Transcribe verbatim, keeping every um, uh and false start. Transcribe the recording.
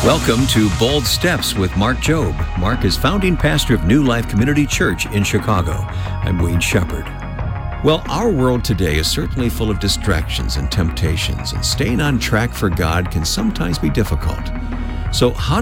Welcome to Bold Steps with Mark Jobe. Mark is founding pastor of New Life Community Church in Chicago. I'm Wayne Shepherd. Well, our world today is certainly full of distractions and temptations, and staying on track for God can sometimes be difficult. So how